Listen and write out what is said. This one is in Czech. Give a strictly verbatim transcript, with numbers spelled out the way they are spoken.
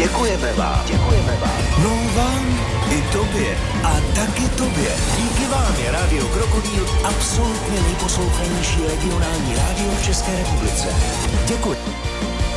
Děkujeme vám. Děkujeme vám. No vám i tobě. A taky tobě. Díky vám je Rádio Krokodýl absolutně nejposlouchanější regionální rádio v České republice. Děkuji.